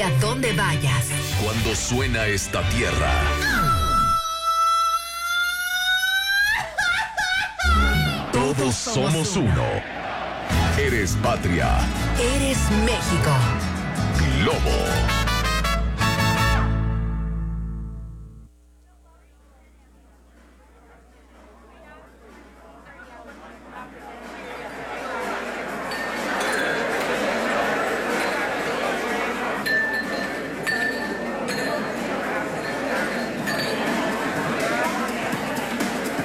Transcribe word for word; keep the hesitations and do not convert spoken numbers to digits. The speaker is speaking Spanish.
A donde vayas. Cuando suena esta tierra, todos somos uno. Eres patria. Eres México. Globo.